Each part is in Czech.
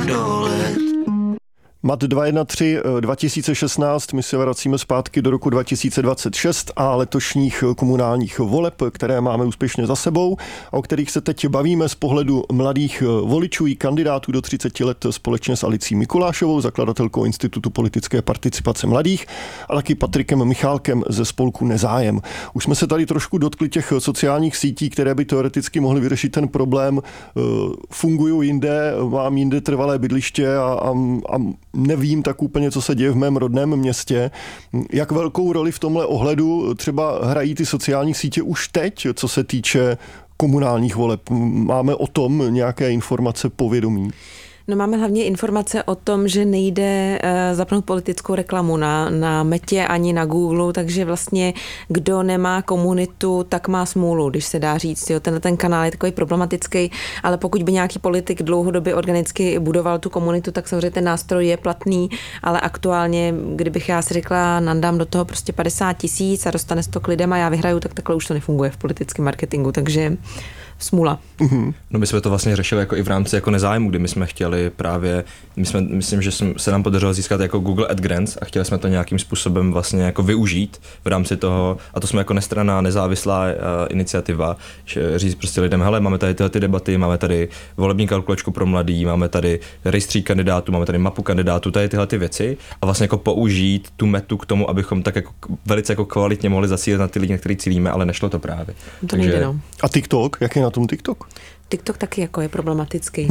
dohled. MAT 213 2016, my se vracíme zpátky do roku 2026 a letošních komunálních voleb, které máme úspěšně za sebou, o kterých se teď bavíme z pohledu mladých voličů i kandidátů do 30 let společně s Alicí Mikulášovou, zakladatelkou Institutu politické participace mladých, a taky Patrikem Michálkem ze spolku Nezájem. Už jsme se tady trošku dotkli těch sociálních sítí, které by teoreticky mohly vyřešit ten problém. Fungují jinde, mám jinde trvalé bydliště a nevím tak úplně, co se děje v mém rodném městě. Jak velkou roli v tomhle ohledu třeba hrají ty sociální sítě už teď, co se týče komunálních voleb? Máme o tom nějaké informace, povědomí? No, máme hlavně informace o tom, že nejde zapnout politickou reklamu na Metě ani na Google, takže vlastně kdo nemá komunitu, tak má smůlu, když se dá říct. Jo. Ten kanál je takový problematický, ale pokud by nějaký politik dlouhodobě organicky budoval tu komunitu, tak samozřejmě ten nástroj je platný, ale aktuálně, kdybych já si řekla, nandám do toho prostě 50 000 a dostane se to k lidem a já vyhraju, tak takhle už to nefunguje v politickém marketingu, takže smůla. No, my jsme to vlastně řešili jako i v rámci jako Nezájmu, kdy my jsme chtěli právě, myslím, že se nám podařilo získat jako Google AdGrants a chtěli jsme to nějakým způsobem vlastně jako využít v rámci toho, a to jsme jako nestranná, nezávislá iniciativa, že říct prostě lidem, hele, máme tady tyhle ty debaty, máme tady volební kalkulačku pro mladý, máme tady rejstřík kandidátů, máme tady mapu kandidátů, tady tyhle ty věci a vlastně jako použít tu metu k tomu, abychom tak jako velice jako kvalitně mohli zacílit na ty lidi, na který cílíme, ale nešlo to právě. To nejde, no. A TikTok, jak je na tom TikTok? TikTok taky jako je problematický.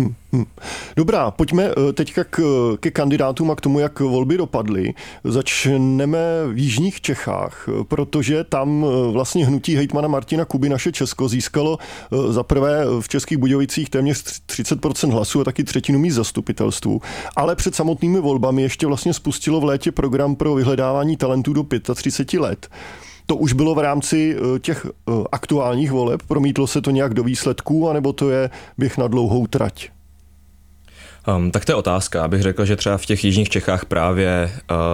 Dobrá, pojďme teďka ke kandidátům a k tomu, jak volby dopadly. Začneme v jižních Čechách, protože tam vlastně hnutí hejtmana Martina Kuby Naše Česko získalo zaprvé v Českých Budějovicích téměř 30% hlasů a taky třetinu míst zastupitelstvu. Ale před samotnými volbami ještě vlastně spustilo v létě program pro vyhledávání talentů do 35 let. To už bylo v rámci těch aktuálních voleb? Promítlo se to nějak do výsledků, anebo to je běh na dlouhou trať? Tak to je otázka. Abych řekl, že třeba v těch jižních Čechách právě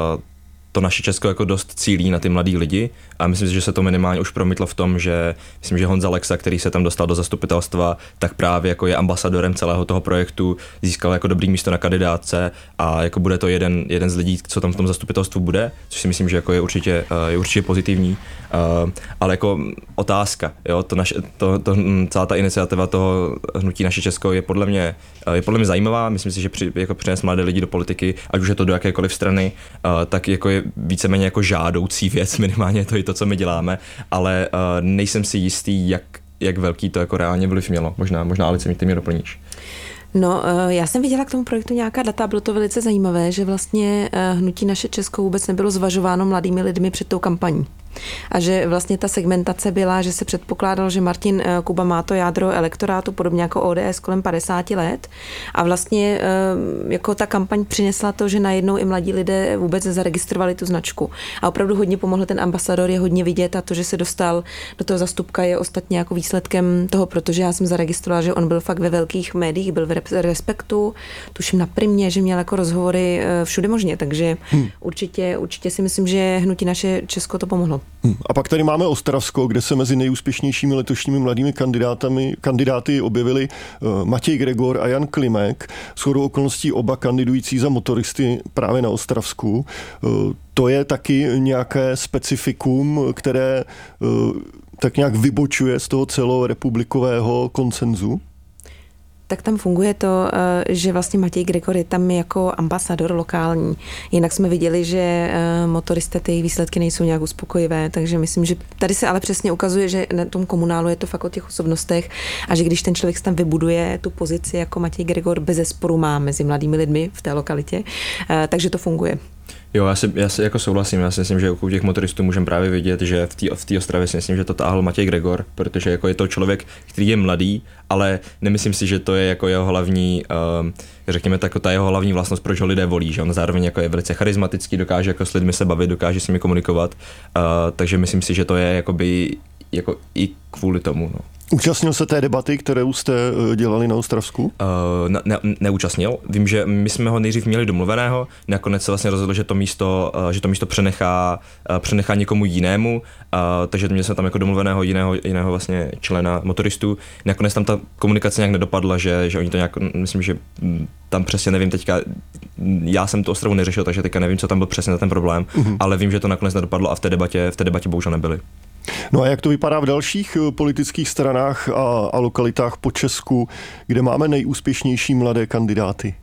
to Naše Česko jako dost cílí na ty mladý lidi a myslím si, že se to minimálně už promítlo v tom, že myslím, že Honza Lexa, který se tam dostal do zastupitelstva, tak právě jako je ambasadorem celého toho projektu, získal jako dobrý místo na kandidátce a jako bude to jeden z lidí, co tam v tom zastupitelstvu bude, což si myslím, že jako je určitě pozitivní, ale jako otázka, jo, celá ta iniciativa toho hnutí Naše Česko je podle mě zajímavá, myslím si, že jako přinést mladé lidi do politiky, ať už je to do jakékoliv strany, tak jako je víceméně jako žádoucí věc, minimálně to je to, co my děláme, ale nejsem si jistý, jak velký to jako reálně vliv mělo. Možná Alice, ty mě doplníš. No, já jsem viděla k tomu projektu nějaká data, bylo to velice zajímavé, že vlastně hnutí Naše Česko vůbec nebylo zvažováno mladými lidmi před tou kampaní. A že vlastně ta segmentace byla, že se předpokládalo, že Martin Kuba má to jádro elektorátu, podobně jako ODS, kolem 50 let. A vlastně jako ta kampaň přinesla to, že najednou i mladí lidé vůbec zaregistrovali tu značku. A opravdu hodně pomohl ten ambasador, je hodně vidět a to, že se dostal do toho zastupka, je ostatně jako výsledkem toho, protože já jsem zaregistrovala, že on byl fakt ve velkých médiích, byl v Respektu, tuším na Primě, že měl jako rozhovory všude možně, takže určitě si myslím, že hnutí Naše Česko to pomohlo. A pak tady máme Ostravsko, kde se mezi nejúspěšnějšími letošními mladými kandidáty objevili Matěj Gregor a Jan Klimek, shodou okolností oba kandidující za motoristy právě na Ostravsku. To je taky nějaké specifikum, které tak nějak vybočuje z toho celorepublikového konsenzu? Tak tam funguje to, že vlastně Matěj Gregor je tam jako ambasador lokální. Jinak jsme viděli, že motoristé, ty výsledky nejsou nějak uspokojivé, takže myslím, že tady se ale přesně ukazuje, že na tom komunálu je to fakt o těch osobnostech a že když ten člověk tam vybuduje tu pozici, jako Matěj Gregor bezesporu má mezi mladými lidmi v té lokalitě, takže to funguje. Jo, já si jako souhlasím, já si myslím, že u těch motoristů můžeme právě vidět, že v té Ostravě si myslím, že to táhl Matěj Gregor, protože jako je to člověk, který je mladý, ale nemyslím si, že to je jako jeho hlavní, řekněme tak, ta jeho hlavní vlastnost, proč ho lidé volí, že on zároveň jako je velice charismatický, dokáže jako s lidmi se bavit, dokáže s nimi komunikovat, takže myslím si, že to je jakoby jako i kvůli tomu, no. Účastnil se té debaty, kterou jste dělali na Ostravsku? Neúčastnil. Vím, že my jsme ho nejdřív měli domluveného, nakonec se vlastně rozhodl, že to místo přenechá někomu jinému, takže měli jsme tam jako domluveného jiného vlastně člena motoristů. Nakonec tam ta komunikace nějak nedopadla, že oni to nějak, myslím, že tam přesně nevím teďka, já jsem tu Ostravu neřešil, takže teďka nevím, co tam byl přesně ten problém, ale vím, že to nakonec nedopadlo a v té debatě bohužel nebyli. No a jak to vypadá v dalších politických stranách a lokalitách po Česku, kde máme nejúspěšnější mladé kandidáty?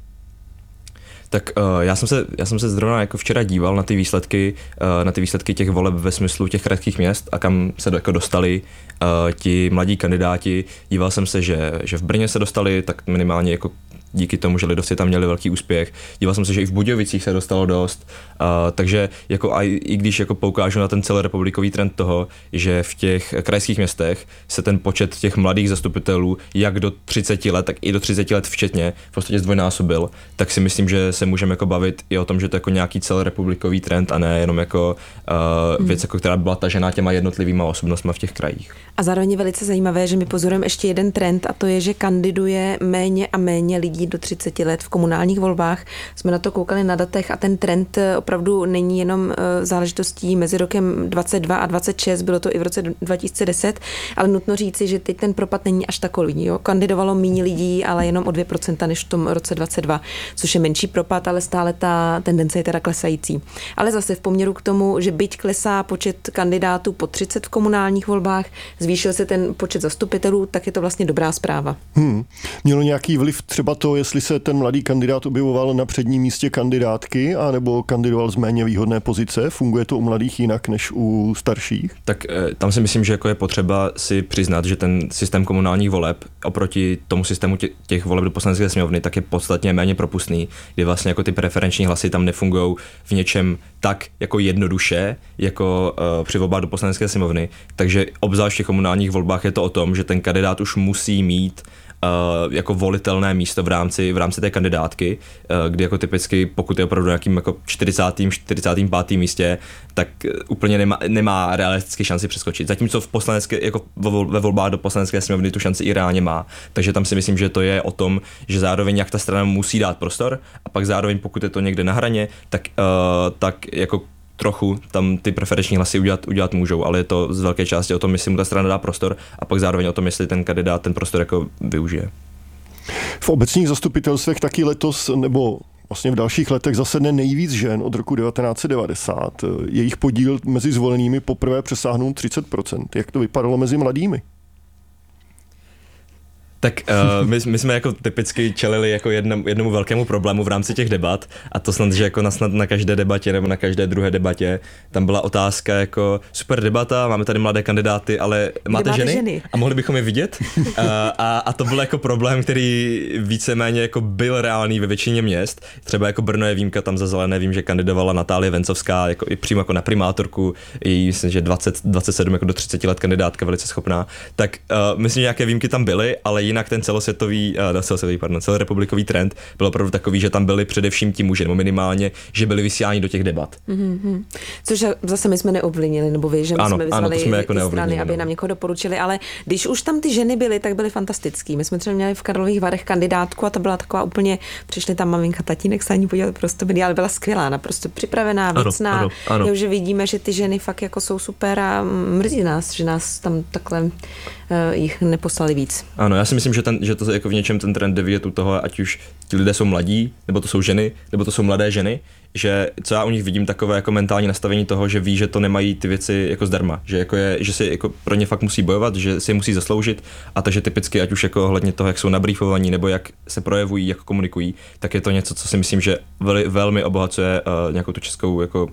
Tak já jsem se zrovna jako včera díval na ty výsledky těch voleb ve smyslu těch krajských měst a kam se jako dostali ti mladí kandidáti. Díval jsem se, že v Brně se dostali, tak minimálně jako díky tomu, že lidovci tam měli velký úspěch. Díval jsem se, že i v Budějovicích se dostalo dost, takže jako i když jako poukážu na ten celorepublikový trend toho, že v těch krajských městech se ten počet těch mladých zastupitelů jak do 30 let, tak i do 30 let včetně v podstatě zdvojnásobil, tak si myslím, že se můžeme jako bavit i o tom, že to je jako nějaký celorepublikový trend a ne jenom jako věc, jako která byla tažená těma jednotlivýma osobnostma v těch krajích. A zároveň je velice zajímavé, že my pozorujeme ještě jeden trend a to je, že kandiduje méně a méně lidí do 30 let v komunálních volbách. Jsme na to koukali na datech a ten trend opravdu není jenom záležitostí mezi rokem 22 a 26, bylo to i v roce 2010, ale nutno říci, že teď ten propad není až takový. Jo? Kandidovalo méně lidí, ale jenom o 2% než v tom roce 22, což je menší propad, ale stále ta tendence je teda klesající. Ale zase v poměru k tomu, že byť klesá počet kandidátů po 30 v komunálních volbách, zvýšil se ten počet zastupitelů, tak je to vlastně dobrá zpráva. Mělo nějaký vliv třeba to, jestli se ten mladý kandidát objevoval na předním místě kandidátky, anebo kandidoval z méně výhodné pozice? Funguje to u mladých jinak než u starších? Tak tam si myslím, že jako je potřeba si přiznat, že ten systém komunálních voleb oproti tomu systému těch voleb do Poslanecké sněmovny tak je podstatně méně propustný, kdy vlastně jako ty preferenční hlasy tam nefungují v něčem tak jako jednoduše, jako při volbách do Poslanecké sněmovny. Takže obzvlášť v těch komunálních volbách je to o tom, že ten kandidát už musí mít jako volitelné místo v rámci té kandidátky, kdy jako typicky, pokud je opravdu nějakým jako 45. místě, tak úplně nemá realisticky šanci přeskočit. Zatímco jako ve volbách do Poslanecké sněmovny tu šanci i reálně má. Takže tam si myslím, že to je o tom, že zároveň jak ta strana musí dát prostor a pak zároveň pokud je to někde na hraně, tak jako trochu tam ty preferenční hlasy udělat můžou, ale je to z velké části o tom, jestli mu ta strana dá prostor a pak zároveň o tom, jestli ten kandidát ten prostor jako využije. V obecních zastupitelstvech taky letos nebo vlastně v dalších letech zasedne nejvíc žen od roku 1990. Jejich podíl mezi zvolenými poprvé přesáhnul 30%. Jak to vypadalo mezi mladými? Tak my jsme jako typicky čelili jako jednomu velkému problému v rámci těch debat a to snad, že jako na každé debatě nebo na každé druhé debatě tam byla otázka jako super debata, máme tady mladé kandidáty, ale máte ženy? A mohli bychom je vidět? A to byl jako problém, který víceméně jako byl reálný ve většině měst. Třeba jako Brno je výjimka, tam za Zelené vím, že kandidovala Natálie Vencovská jako i přímo jako na primátorku, i myslím, že 27 jako do 30 let kandidátka velice schopná. Tak myslím, že nějaké výjimky tam byly, ale jinak ten celorepublikový trend byl opravdu takový, že tam byli především ti muži, nebo minimálně, že byli vysíláni do těch debat. Mm-hmm. Což zase my jsme neovlivnili, nebo vy, že my jsme vyzvali jako strany, aby nám někoho doporučili, ale když už tam ty ženy byly, tak byly fantastický. My jsme třeba měli v Karlových Varech kandidátku a ta byla taková úplně, přišli tam maminka, tatínek se ani podívat, prostě byli, ale byla skvělá, naprosto připravená, věcná. Ano. Že vidíme, že ty ženy fakt jako jsou super a mrzí nás, že nás tam takhle jich neposlali víc. Ano, já si myslím, že to jako v něčem ten trend jde vidět u toho, ať už ti lidé jsou mladí, nebo to jsou ženy, nebo to jsou mladé ženy, že co já u nich vidím takové jako mentální nastavení toho, že ví, že to nemají ty věci jako zdarma, že si jako pro ně fakt musí bojovat, že si je musí zasloužit a takže typicky ať už jako ohledně toho, jak jsou nabrýfovaní nebo jak se projevují, jak komunikují, tak je to něco, co si myslím, že velmi obohacuje nějakou tu českou jako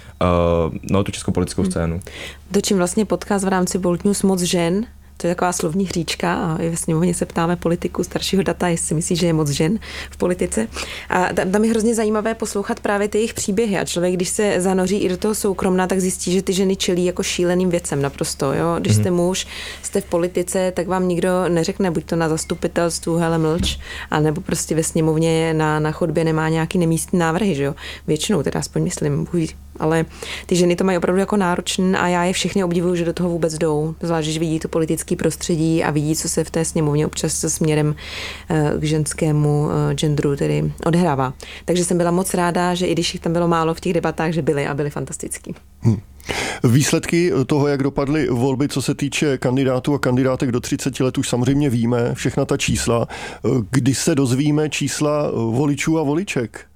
tu českou politickou scénu. Točím vlastně podcast v rámci Bold News Moc žen. To je taková slovní hříčka a ve sněmovně se ptáme politiku staršího data, jestli myslí, že je moc žen v politice. A tam je hrozně zajímavé poslouchat právě ty jejich příběhy a člověk, když se zanoří i do toho soukromna, tak zjistí, že ty ženy čelí jako šíleným věcem naprosto. Jo? Když jste muž, jste v politice, tak vám nikdo neřekne, buď to na zastupitelstvu, hele mlč, anebo prostě ve sněmovně na chodbě nemá nějaký nemístný návrhy, že jo? Většinou, teda aspoň myslím, ale ty ženy to mají opravdu jako náročné a já je všechny obdivuju, že do toho vůbec jdou. Zvlášť, když vidí to politické prostředí a vidí, co se v té sněmovně občas se směrem k ženskému genderu tedy odhrává. Takže jsem byla moc ráda, že i když jich tam bylo málo v těch debatách, že byly a byly fantastický. Výsledky toho, jak dopadly volby, co se týče kandidátů a kandidátek do 30 let, už samozřejmě víme, všechna ta čísla. Kdy se dozvíme čísla voličů a voliček?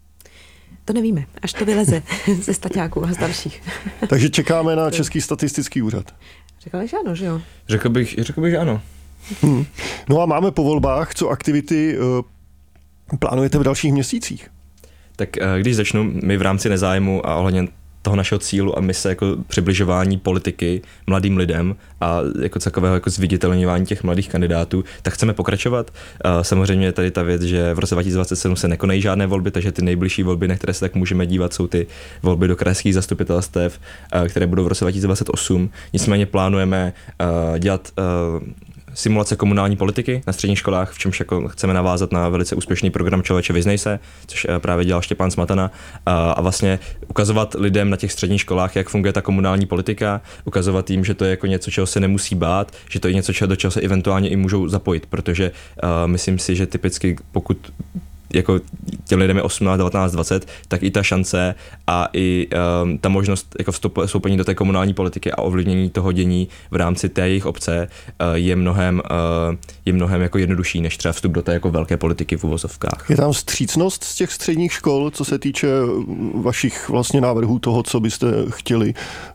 To nevíme, až to vyleze ze staťáků a z dalších. Takže čekáme na Český statistický úřad. Řekl bych, že ano, že jo? Řekl bych, že ano. No a máme po volbách, co aktivity plánujete v dalších měsících? Tak když začnu, my v rámci Nezájmu a ohledně toho našeho cílu a mise jako přibližování politiky mladým lidem a jako takového jako zviditelňování těch mladých kandidátů, tak chceme pokračovat. Samozřejmě je tady ta věc, že v roce 2027 se nekonají žádné volby, takže ty nejbližší volby, na které se tak můžeme dívat, jsou ty volby do krajských zastupitelstev, které budou v roce 2028. Nicméně plánujeme dělat simulace komunální politiky na středních školách, v čemž jako chceme navázat na velice úspěšný program Člověče, vyznej se, což právě dělal Štěpán Smatana, a vlastně ukazovat lidem na těch středních školách, jak funguje ta komunální politika, ukazovat jim, že to je jako něco, čeho se nemusí bát, že to je něco, do čeho se eventuálně i můžou zapojit, protože myslím si, že typicky pokud jako těm lidem je 18, 19, 20, tak i ta šance a i ta možnost jako vstoupení do té komunální politiky a ovlivnění toho dění v rámci té jejich obce je mnohem jako jednodušší, než třeba vstup do té jako velké politiky v uvozovkách. Je tam vstřícnost z těch středních škol, co se týče vašich vlastně návrhů toho, co byste chtěli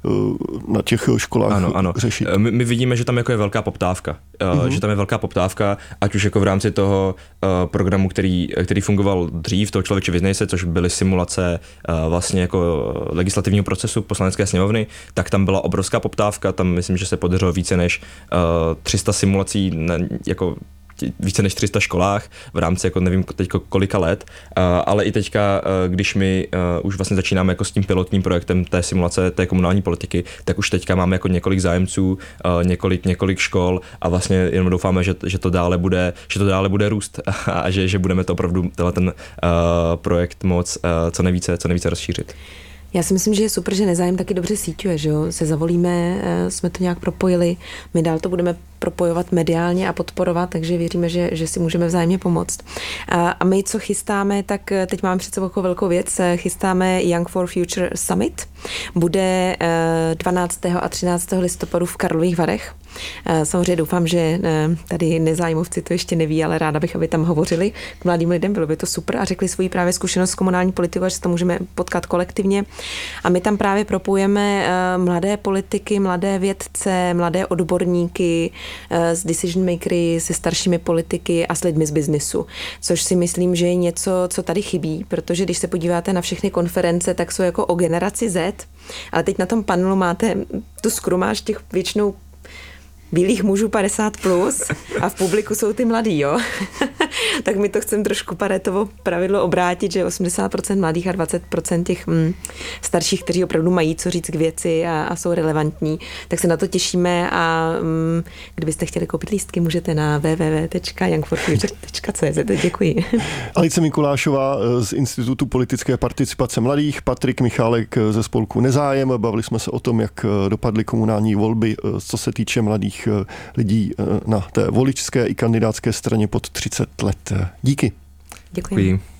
na těch školách ano. řešit? My vidíme, že tam jako je velká poptávka. Že tam je velká poptávka, ať už jako v rámci toho programu, který fungoval dřív, toho Člověče, vyznej se, což byly simulace vlastně jako legislativního procesu Poslanecké sněmovny, tak tam byla obrovská poptávka, tam myslím, že se podařilo více než 300 simulací, jako více než 300 školách v rámci jako nevím teď kolika let, ale i teďka, když my už vlastně začínáme jako s tím pilotním projektem té simulace té komunální politiky, tak už teďka máme jako několik zájemců, několik škol a vlastně jenom doufáme, že to dále bude růst a že budeme to opravdu ten projekt moc co nejvíce rozšířit. Já si myslím, že je super, že Nezájem taky dobře síťuje, že jo, se zavolíme, jsme to nějak propojili, my dál to budeme propojovat mediálně a podporovat, takže věříme, že si můžeme vzájemně pomoct. A my, co chystáme, tak teď máme před sebou velkou věc, chystáme Young for Future Summit, bude 12. a 13. listopadu v Karlových Varech. Samozřejmě doufám, že tady nezájmovci to ještě neví, ale ráda bych, aby tam hovořili k mladým lidem, bylo by to super a řekli svoji právě zkušenost s komunální politikou, že se to můžeme potkat kolektivně. A my tam právě propojeme mladé politiky, mladé vědce, mladé odborníky, s decision makery, se staršími politiky a s lidmi z biznisu, což si myslím, že je něco, co tady chybí, protože když se podíváte na všechny konference, tak jsou jako o generaci Z, ale teď na tom panelu máte tu skrumáž těch většinou bílých mužů 50+ a v publiku jsou ty mladí, jo. Tak my to chceme trošku Paretovo pravidlo obrátit, že 80% mladých a 20% těch starších, kteří opravdu mají co říct k věci a jsou relevantní. Tak se na to těšíme a kdybyste chtěli koupit lístky, můžete na www.youngforfuture.cz. Děkuji. Alice Mikulášová z Institutu politické participace mladých, Patrik Michálek ze spolku Nezájem. Bavili jsme se o tom, jak dopadly komunální volby, co se týče mladých lidí na té voličské i kandidátské straně pod 30 let. Díky. Děkuji.